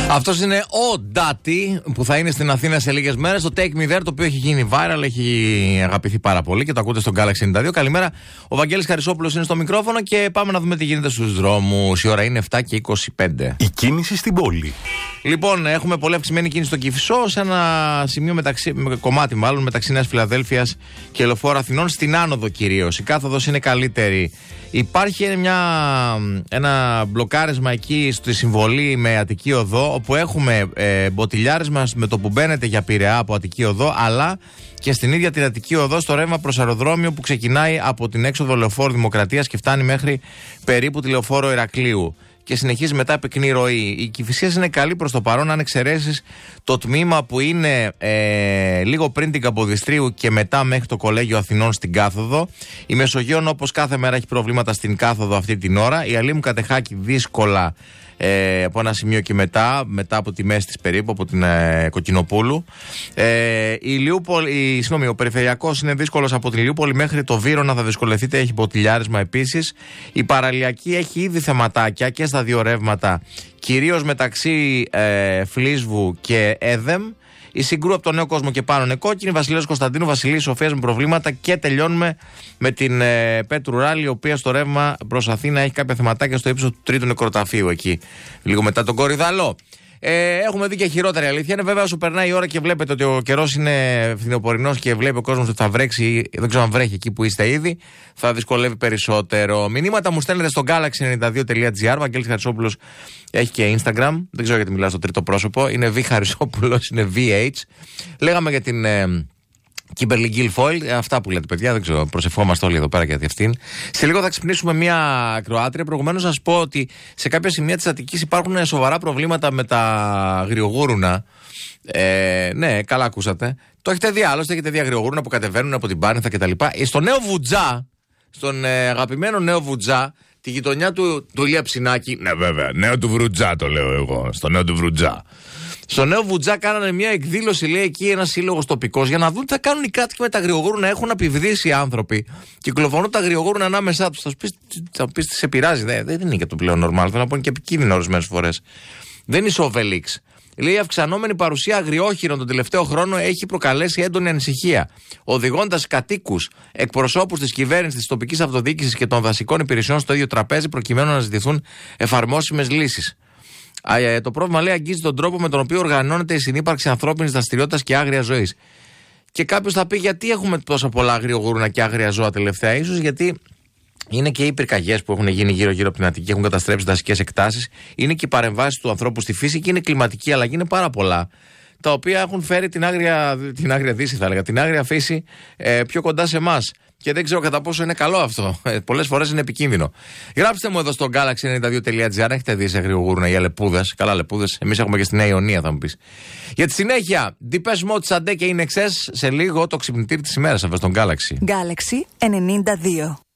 Αυτός είναι ο Ντάτι που θα είναι στην Αθήνα σε λίγες μέρες. Το Take Me There, το οποίο έχει γίνει viral, έχει αγαπηθεί πάρα πολύ και το ακούτε στον Galaxy 92. Καλημέρα. Ο Βαγγέλης Χαρισόπουλος είναι στο μικρόφωνο και πάμε να δούμε τι γίνεται στους δρόμους. Η ώρα είναι 7:25. Η κίνηση στην πόλη. Λοιπόν, έχουμε πολύ αυξημένη κίνηση στο Κηφισό, σε ένα σημείο κομμάτι μεταξύ Νέας Φιλαδέλφειας και Λεωφόρου Αθηνών, στην άνοδο κυρίως. Η κάθοδος είναι καλύτερη. Υπάρχει ένα μπλοκάρισμα εκεί στη συμβολή με Αττική Οδό, όπου έχουμε μποτιλιάρισμα με το που μπαίνετε για Πειραιά από Αττική Οδό, αλλά και στην ίδια την Αττική Οδό στο ρεύμα προς αεροδρόμιο που ξεκινάει από την έξοδο Λεωφόρου Δημοκρατίας και φτάνει μέχρι περίπου τη Λεωφόρο Ηρακλείου. Και συνεχίζει μετά πυκνή ροή. Η Κηφισίας είναι καλή προς το παρόν, αν εξαιρέσεις το τμήμα που είναι λίγο πριν την Καποδιστρίου και μετά μέχρι το Κολέγιο Αθηνών στην κάθοδο. Η Μεσογείων, όπως κάθε μέρα, έχει προβλήματα στην κάθοδο αυτή την ώρα. Η Αλήμου Κατεχάκη δύσκολα από ένα σημείο και μετά από τη μέση της περίπου, από την Κοκκινοπούλου. Ο Περιφερειακός είναι δύσκολος από την Ηλιούπολη μέχρι το Βύρωνα, θα δυσκολευτείτε, έχει μποτιλιάρισμα επίσης. Η Παραλιακή έχει ήδη θεματάκια και στα δύο ρεύματα, κυρίως μεταξύ Φλίσβου και Έδεμ. Η Συγκρού από τον Νέο Κόσμο και πάνω είναι κόκκινη. Βασιλέως Κωνσταντίνου, Βασιλής Σοφίας με προβλήματα. Και τελειώνουμε με την Πέτρου Ράλη, η οποία στο ρεύμα προς Αθήνα έχει κάποια θεματάκια στο ύψος του τρίτου νεκροταφείου εκεί, λίγο μετά τον Κορυδαλό. Έχουμε δει και χειρότερη, αλήθεια είναι. Βέβαια, όσο περνάει η ώρα και βλέπετε ότι ο καιρός είναι φθινοπορεινός και βλέπει ο κόσμος ότι θα βρέξει, δεν ξέρω αν βρέχει εκεί που είστε ήδη, θα δυσκολεύει περισσότερο. Μηνύματα μου στέλνετε στο galaxy92.gr. Βαγγέλης Χαρισόπουλος έχει και Instagram. Δεν ξέρω γιατί μιλάω στο τρίτο πρόσωπο. Είναι V Χαρισόπουλος, είναι VH. Λέγαμε για την Κίμπερλι Γκίλφοιλ, αυτά που λέτε, παιδιά, δεν ξέρω. Προσευχόμαστε όλοι εδώ πέρα για αυτήν. Σε λίγο θα ξυπνήσουμε μια ακροάτρια. Προηγουμένως να σας πω ότι σε κάποια σημεία της Αττικής υπάρχουν σοβαρά προβλήματα με τα αγριογούρουνα. Ναι, καλά ακούσατε. Το έχετε δει άλλωστε, έχετε δει αγριογούρουνα που κατεβαίνουν από την Πάρνηθα κτλ. Στο Νέο Βουτζά, στον αγαπημένο Νέο Βουτζά, τη γειτονιά του Ηλία Ψινάκη. Ναι, βέβαια, Νέο του Βρουτζά το λέω εγώ. Στο Νέο του Βρουτζά. Στο Νέο Βουτζά κάνανε μια εκδήλωση, λέει, εκεί ένα σύλλογο τοπικό, για να δουν τι θα κάνουν οι κάτοικοι με τα αγριογούρουνα. Έχουν απειβδίσει οι άνθρωποι. Κυκλοφορούν τα αγριογούρουνα ανάμεσά του. Θα πει τι σε πειράζει. Δεν είναι και το πλέον normal. Θέλω να πω είναι και επικίνδυνο ορισμένες φορές. Δεν είσαι ο Βελίξ. Λέει, η αυξανόμενη παρουσία αγριόχειρων τον τελευταίο χρόνο έχει προκαλέσει έντονη ανησυχία, οδηγώντας κατοίκους, εκπροσώπους της κυβέρνησης, της τοπικής αυτοδιοίκησης και των δασικών υπηρεσιών στο ίδιο τραπέζι, προκειμένου να ζητηθούν εφαρμόσιμες λύσεις. Το πρόβλημα, λέει, αγγίζει τον τρόπο με τον οποίο οργανώνεται η συνύπαρξη ανθρώπινης δραστηριότητας και άγριας ζωής. Και κάποιος θα πει, γιατί έχουμε τόσα πολλά αγριογούρουνα και άγρια ζώα τελευταία? Ίσως γιατί είναι και οι πυρκαγιές που έχουν γίνει γύρω-γύρω από την Αττική, έχουν καταστρέψει δασικές εκτάσεις. Είναι και οι παρεμβάσεις του ανθρώπου στη φύση και είναι η κλιματική αλλαγή. Είναι πάρα πολλά τα οποία έχουν φέρει την άγρια δύση, θα έλεγα, την άγρια φύση πιο κοντά σε εμάς. Και δεν ξέρω κατά πόσο είναι καλό αυτό. Πολλές φορές είναι επικίνδυνο. Γράψτε μου εδώ στο galaxy92.gr αν έχετε δει σε αγριογούρουνα ή αλεπούδες. Καλά, αλεπούδες. Εμείς έχουμε και στη Νέα Ιωνία, θα μου πεις. Για τη συνέχεια, Depeche Mode, Sade και In Excess. Σε λίγο το ξυπνητήρι της ημέρας, αυτό στον Galaxy. Galaxy 92.